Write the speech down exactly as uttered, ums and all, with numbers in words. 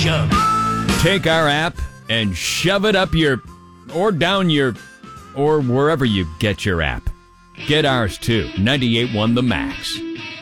shove it. Take our app and shove it up your, or down your, or wherever you get your app. Get ours too. ninety-eight point one The Max.